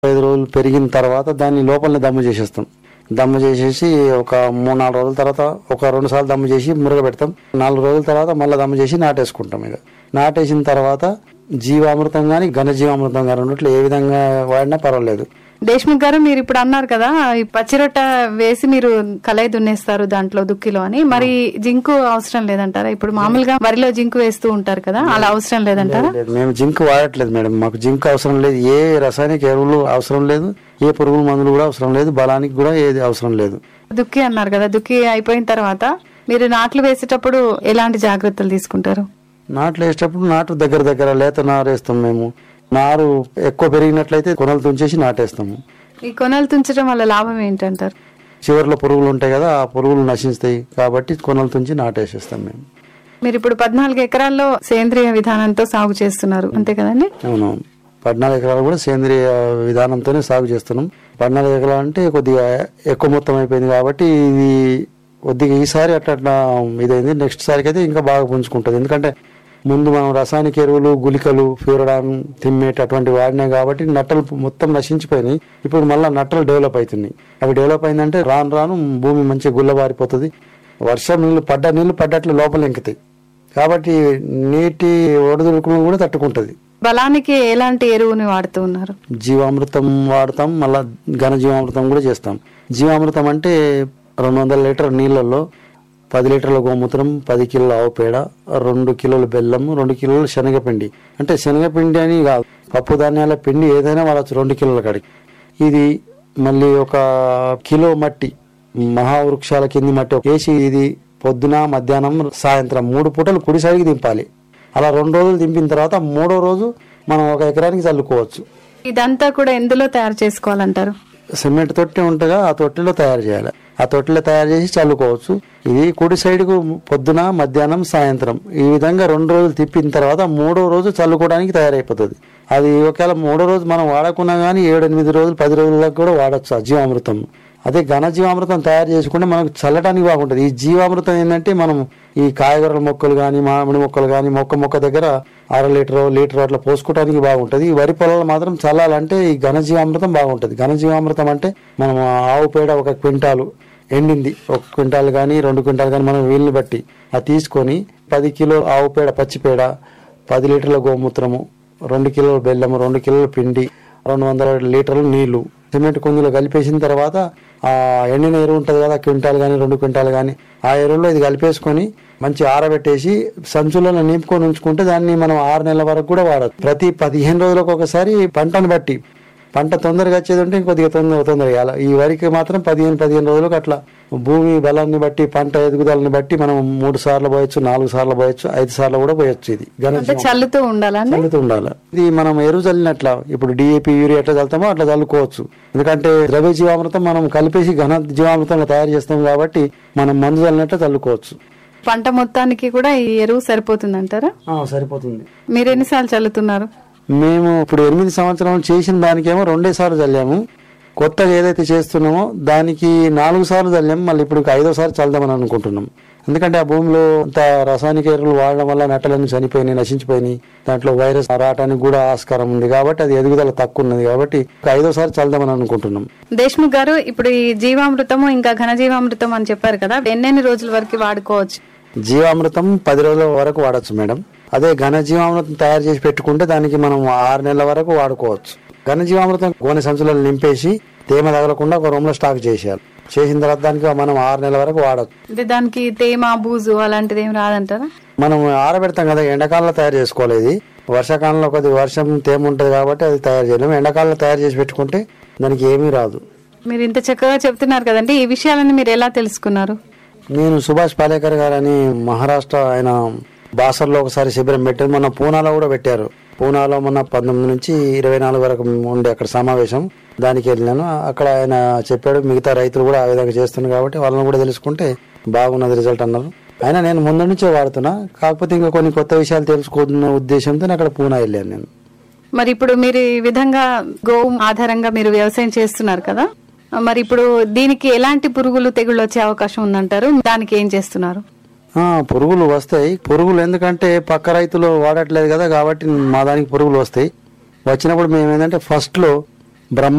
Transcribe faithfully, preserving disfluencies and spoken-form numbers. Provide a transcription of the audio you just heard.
ఐదు రోజులు పెరిగిన తర్వాత దాన్ని లోపలనే దమ్ము చేసేస్తాం. దమ్ము చేసేసి ఒక మూడు నాలుగు రోజుల తర్వాత ఒక రెండు సార్లు దమ్ము చేసి మురగ పెడతాం. నాలుగు రోజుల తర్వాత మళ్ళీ దమ్ము చేసి నాటేసుకుంటాం. ఇక నాటేసిన తర్వాత జీవామృతం కానీ ఘనజీవామృతం కానీ ఉన్నట్లు ఏ విధంగా వాడినా పర్వాలేదు. దేశ్ముఖ్ గారు, మీరు ఇప్పుడు అన్నారు కదా ఈ పచ్చిరొట్ట వేసి మీరు కలయి దున్నేస్తారు దాంట్లో దుక్కిలో అని, మరి జింకు అవసరం లేదంటారా? ఇప్పుడు మామూలుగా వరిలో జింకు వేస్తూ ఉంటారు కదా, అలా అవసరం లేదంటారా? మేము జింక్ వాడట్లేదు మేడం. మాకు జింక్ అవసరం లేదు, ఏ రసాయనిక ఎరువులు అవసరం లేదు, ఏ పురుగుల మందులు కూడా అవసరం లేదు, బలానికి కూడా ఏది అవసరం లేదు. దుక్కి అన్నారు కదా, దుక్కి అయిపోయిన తర్వాత మీరు నాట్లు వేసేటప్పుడు ఎలాంటి జాగ్రత్తలు తీసుకుంటారు? నాట్లు వేసేటప్పుడు నాటు దగ్గర దగ్గర లేత నారు వేస్తాం. మేము నారు ఎక్కువ పెరిగినట్లయితే కొనలు తుంచేసి నాటేస్తాము. ఈ కొనలు తుంచడం వల్ల లాభం ఏంటంటారు? చివరిలో పురుగులు ఉంటాయి కదా, ఆ పురుగులు నశిస్తాయి కాబట్టి కొనలు తుంచి నాటేసేస్తాం మేము. మీరు ఇప్పుడు పద్నాలుగు ఎకరాల్లో సేంద్రియ విధానంతో సాగు చేస్తున్నారు అంతే కదండి? అవునవును, పద్నాలుగు ఎకరాలు కూడా సేంద్రియ విధానంతోనే సాగు చేస్తున్నాం. పద్నాలుగు ఎకరాలు అంటే కొద్దిగా ఎక్కువ మొత్తం అయిపోయింది కాబట్టి ఇది కొద్దిగా ఈసారి అట్లా అట్లా ఇదైంది. నెక్స్ట్ సారికి అయితే ఇంకా బాగా పుంజుకుంటుంది. ఎందుకంటే ముందు మనం రసాయనిక ఎరువులు, గుళికలు, ఫ్యూరడాన్, తిమ్మేట్ అటువంటి వాడినాయి కాబట్టి నట్టలు మొత్తం నశించిపోయినాయి. ఇప్పుడు మళ్ళీ నట్టలు డెవలప్ అవుతున్నాయి. అవి డెవలప్ అయిందంటే రాను రాను భూమి మంచిగా గుల్లబారిపోతుంది. వర్షం నీళ్లు పడ్డ నీళ్లు పడ్డట్లు లోపల ఇంకుతాయి కాబట్టి నీటి ఒడిదుడుకులను కూడా తట్టుకుంటది. బలానికి ఎలాంటి ఎరువుని వాడుతూ ఉన్నారు? జీవామృతం వాడతాం, మళ్ళా ఘన జీవామృతం కూడా చేస్తాం. జీవామృతం అంటే రెండు వందల లీటర్ నీళ్లలో పది లీటర్ల గోమూత్రం, పది కిలోల ఆవు పేడ, రెండు కిలోల బెల్లం, రెండు కిలోల శనగపిండి. అంటే శనగపిండి అని కాదు, పప్పు ధాన్యాల పిండి ఏదైనా వాడచ్చు రెండు కిలోల కాడికి. ఇది మళ్ళీ ఒక కిలో మట్టి, మహావృక్షాల కింది మట్టి వేసి ఇది పొద్దున, మధ్యాహ్నం, సాయంత్రం మూడు పూటలు కుడి సైడ్కి దింపాలి. అలా రెండు రోజులు దింపిన తర్వాత మూడో రోజు మనం ఒక ఎకరానికి చల్లుకోవచ్చు. ఇదంతా కూడా ఎందులో తయారు చేసుకోవాలంటారు? సిమెంట్ తొట్టి ఉంటగా ఆ తొట్టిలో తయారు చేయాలి. ఆ తొట్టిలో తయారు చేసి చల్లుకోవచ్చు. ఇది కుడి సైడ్ కు పొద్దున, మధ్యాహ్నం, సాయంత్రం ఈ విధంగా రెండు రోజులు తిప్పిన తర్వాత మూడో రోజు చల్లుకోవడానికి తయారైపోతుంది. అది ఒకవేళ మూడో రోజు మనం వాడకున్నా గానీ ఏడు ఎనిమిది రోజులు పది రోజులకు కూడా వాడచ్చు ఆ జీవామృతం. అదే ఘన జీవామృతం తయారు చేసుకుంటే మనకు చల్లడానికి బాగుంటుంది. ఈ జీవామృతం ఏంటంటే మనం ఈ కాయగూరల మొక్కలు కానీ, మామిడి మొక్కలు కానీ మొక్క మొక్క దగ్గర అర లీటర్ లీటర్ అట్లా పోసుకోవడానికి బాగుంటుంది. ఈ వరి పొలాలు మాత్రం చల్లాలంటే ఈ ఘన జీవామృతం బాగుంటుంది. ఘన జీవామృతం అంటే మనం ఆవు పేడ ఒక క్వింటాలు ఎండింది, ఒక క్వింటాల్ కానీ రెండు క్వింటాల్ కానీ మనం వీలుని బట్టి అది తీసుకొని పది కిలో ఆవు పేడ పచ్చి పేడ, పది లీటర్ల గోమూత్రము, రెండు కిలోల బెల్లము, రెండు కిలోల పిండి, రెండు వందల లీటర్లు నీళ్లు సిమెంట్ కుందులో కలిపేసిన తర్వాత ఆ ఎండిన ఎరువు ఉంటుంది కదా, క్వింటాల్ కానీ రెండు క్వింటాల్ కానీ ఆ ఎరువులో ఇది కలిపేసుకొని మంచి ఆరబెట్టేసి సంచులను నింపుకొని ఉంచుకుంటే దాన్ని మనం ఆరు నెలల వరకు కూడా వాడచ్చు. ప్రతి పదిహేను రోజులకు ఒకసారి పంటను బట్టి, పంట తొందరగా వచ్చేది ఉంటే ఇంకొద్దిగా తొందర తొందరగా ఈ వరికి మాత్రం పదిహేను పదిహేను రోజులకు అట్లా భూమి బలాన్ని బట్టి, పంట ఎదుగుదలని బట్టి మనం మూడు సార్లు పోయొచ్చు, నాలుగు సార్లు పోయొచ్చు, ఐదు సార్లు కూడా పోయొచ్చు. ఇది చల్లుతూ ఉండాలి చల్లుతూ ఉండాలి. ఇది మనం ఎరువు చల్లినట్లా ఇప్పుడు డిఏపి, యూరియా ఎట్లా చల్లుతామో అట్లా చల్లుకోవచ్చు. ఎందుకంటే ద్రవ్య జీవామృతం మనం కలిపేసి ఘన జీవామృతంగా తయారు చేస్తాం కాబట్టి మనం మందు చల్లినట్టు చల్లుకోవచ్చు. పంట మొత్తానికి కూడా ఈ ఎరువు సరిపోతుంది అంటారా? సరిపోతుంది. మీరు ఎన్నిసార్లు చల్లుతున్నారు? మేము ఇప్పుడు ఎనిమిది సంవత్సరాలు చేసిన దానికేమో రెండే సార్లు చల్లాము. కొత్తగా ఏదైతే చేస్తున్నామో దానికి నాలుగు సార్లు చల్లాము. మళ్ళీ ఇప్పుడు ఐదో సారి చల్దామని అనుకుంటున్నాం. ఎందుకంటే ఆ భూమిలో అంత రసాయనిక ఎరువులు వాడడం వల్ల నట్టలన్నీ చనిపోయినాయి, నశించిపోయినాయి. దాంట్లో వైరస్ రావడానికి కూడా ఆస్కారం ఉంది కాబట్టి అది ఎదుగుదల తక్కువ ఉన్నది కాబట్టి ఐదోసారి చల్దామని అనుకుంటున్నాం. దేశ్ముఖ్ గారు, ఇప్పుడు ఈ జీవామృతము ఇంకా ఘన జీవామృతం అని చెప్పారు కదా, ఎన్నెన్ని రోజుల వరకు వాడుకోవచ్చు? జీవామృతం పది రోజుల వరకు వాడచ్చు మేడం. అదే ఘన జీవామృతం తయారు చేసి పెట్టుకుంటే దానికి మనం ఆరు నెలల వరకు వాడుకోవచ్చు. ఘన జీవామృతం గోనె సంచులను నింపేసి తేమ తగలకుండా ఒక రూమ్ లో స్టాక్ చేసేయాలి. చేసిన తర్వాత దానికి మనం ఆరు నెలల వరకు వాడచ్చు. అంటే దానికి తేమ, బూజు అలాంటిది ఏం రాదంటారా? మనం ఆరబెడతాం కదా, ఎండాకాలంలో తయారు చేసుకోవాలి. ఇది వర్షాకాలంలో కొద్ది వర్షం తేమ ఉంటది కాబట్టి అది తయారు చేయలేము. ఎండాకాలంలో తయారు చేసి పెట్టుకుంటే దానికి ఏమీ రాదు. మీరు ఇంత చక్కగా చెప్తున్నారు కదండి, ఈ విషయాలని మీరు ఎలా తెలుసుకున్నారు? నేను సుభాష్ పాలేకర్ గారు అని మహారాష్ట్ర, ఆయన బాసర్లో ఒకసారి శిబిరం పెట్టారు. మొన్న పూనాలో కూడా పెట్టారు. పూనాలో మొన్న పంతొమ్మిది నుంచి ఇరవై నాలుగు వరకు ఉండే అక్కడ సమావేశం, దానికి వెళ్ళినాను. అక్కడ ఆయన చెప్పాడు మిగతా రైతులు కూడా ఆ విధంగా చేస్తున్నారు కాబట్టి వాళ్ళని కూడా తెలుసుకుంటే బాగున్నది రిజల్ట్ అన్నారు. అయినా నేను ముందు నుంచే వాడుతున్నా, కాకపోతే ఇంకా కొన్ని కొత్త విషయాలు తెలుసుకున్న ఉద్దేశంతో అక్కడ పూనా వెళ్ళాను నేను. మరి ఇప్పుడు మీరు ఈ విధంగా గో ఆధారంగా మీరు వ్యవసాయం చేస్తున్నారు కదా, మరి ఇప్పుడు దీనికి ఎలాంటి పురుగులు, తెగుళ్ళు వచ్చే అవకాశం ఉందంటారు? దానికి ఏం చేస్తున్నారు? పురుగులు వస్తాయి. పురుగులు ఎందుకంటే పక్క రైతులు వాడట్లేదు కదా కాబట్టి మా దానికి పురుగులు వస్తాయి. వచ్చినప్పుడు మేము ఏంటంటే ఫస్ట్ లో బ్రహ్మ